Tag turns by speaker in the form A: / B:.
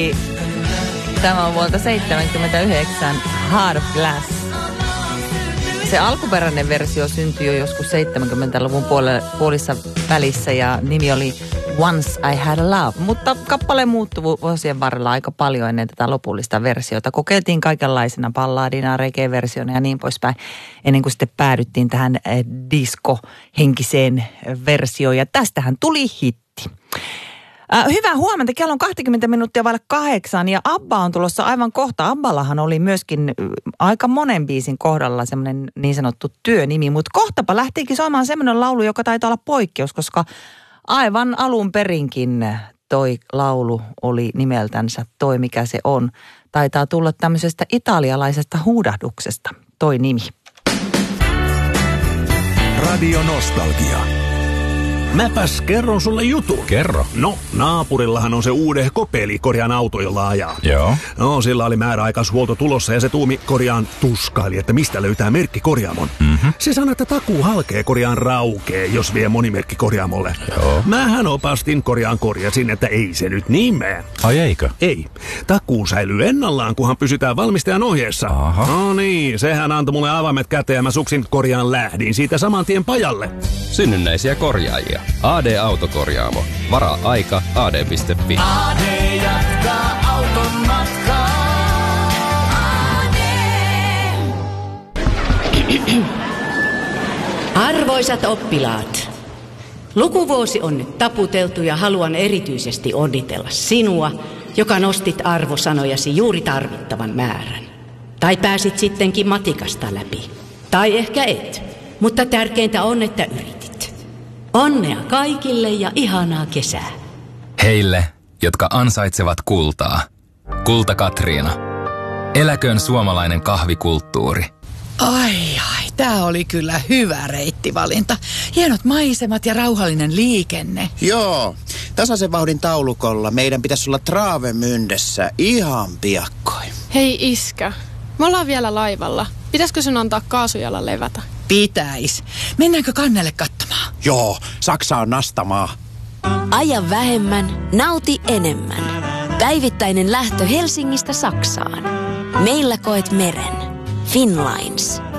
A: Tämä on vuolta 1979 Heart of Glass. Se alkuperäinen versio syntyi jo joskus 70-luvun puolissa välissä ja nimi oli Once I Had a Love. Mutta kappale muuttui vuosien varrella aika paljon ennen tätä lopullista versiota. Kokeiltiin kaikenlaisena balladina, reggae-versiona ja niin poispäin, ennen kuin sitten päädyttiin tähän disco-henkiseen versioon. Ja tästähän tuli hitti. Hyvää huomenta. Kello on 20 minuuttia vaille 8 ja ABBA on tulossa aivan kohta. ABBAllahan oli myöskin aika monen biisin kohdalla semmoinen niin sanottu työnimi, mutta kohtapa lähtiikin soimaan semmoinen laulu, joka taitaa olla poikkeus, koska aivan alun perinkin toi laulu oli nimeltänsä toi, mikä se on. Taitaa tulla tämmöisestä italialaisesta huudahduksesta toi nimi.
B: Radio Nostalgia. Mäpäs kerron sulle jutun.
C: Kerro.
B: No, naapurillahan on se uudehko pelikorjaan auto, jolla ajaa.
C: Joo.
B: No, sillä oli määräaikaishuolto tulossa ja se tuumi korjaan tuskaili, että mistä löytää merkkikorjaamon. Se sanoi, että takuu halkee korjaan raukee, jos vie monimerkkikorjaamolle.
C: Joo.
B: Mähän opastin korjasin, että ei se nyt niin mene.
C: Ai eikö?
B: Ei. Takuu säilyy ennallaan, kunhan pysytään valmistajan ohjeessa.
C: Aha.
B: No niin, sehän antoi mulle avaimet käteen ja mä suksin korjaan lähdin siitä saman tien pajalle.
D: Synnynnäisiä korjaajia. AD Autokorjaamo. Varaa aika ad.fi.
E: AD jatkaa auton matkaa.
F: Arvoisat oppilaat, lukuvuosi on nyt taputeltu ja haluan erityisesti onnitella sinua, joka nostit arvosanojasi juuri tarvittavan määrän. Tai pääsit sittenkin matikasta läpi. Tai ehkä et, mutta tärkeintä on, että yritit. Onnea kaikille ja ihanaa kesää.
G: Heille, jotka ansaitsevat kultaa. Kulta Katriina. Eläköön suomalainen kahvikulttuuri.
H: Ai, tää oli kyllä hyvä reittivalinta. Hienot maisemat ja rauhallinen liikenne.
I: Joo, tasaisen vauhdin taulukolla meidän pitäisi olla Travemündessä ihan piakkoin.
J: Hei iskä, me ollaan vielä laivalla. Pitäisikö sun antaa kaasujalla levätä?
H: Pitäis. Mennäänkö kannelle katsomaan?
I: Joo, Saksa on nastamaa.
K: Aja vähemmän, nauti enemmän. Päivittäinen lähtö Helsingistä Saksaan. Meillä koet meren. Finnlines.